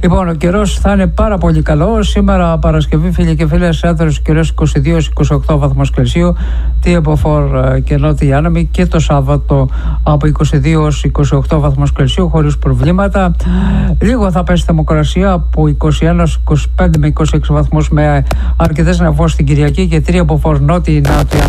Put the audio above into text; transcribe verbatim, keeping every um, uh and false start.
Λοιπόν, ο καιρός θα είναι πάρα πολύ καλό. Σήμερα Παρασκευή, φίλοι και φίλες, έδρος καιρός είκοσι δύο με είκοσι οκτώ βαθμούς Κελσίου, τύμποφορ και νότιοι άνεμοι, και το Σάββατο από είκοσι δύο με είκοσι οκτώ βαθμούς Κελσίου χωρίς προβλήματα. Λίγο θα πέσει θερμοκρασία από είκοσι ένα με είκοσι πέντε με είκοσι έξι βαθμούς, με αρκετές νεφώσεις την Κυριακή, και τύμποφορ νότιοι νότιοι